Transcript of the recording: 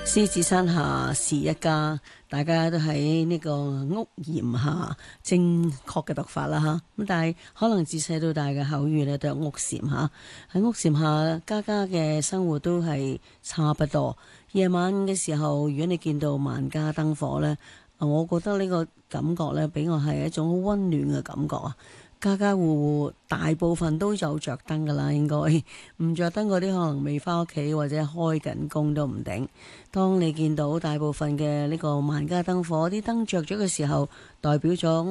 獅子山下是一家，大家都喺呢個屋檐下，正確嘅讀法啦吓。咁但係可能自細到大嘅口語呢，都係屋檐下。喺屋檐下，家家嘅生活都係差不多。夜晚嘅時候，如果你見到萬家燈火呢，我覺得呢個感覺呢，俾我係一種好溫暖嘅感覺啊！家家戶戶大部分都有着燈噶啦，應該唔着燈嗰啲可能未返屋企或者開緊工都唔定。當你見到大部分嘅呢個萬家燈火，啲燈着咗嘅時候，代表咗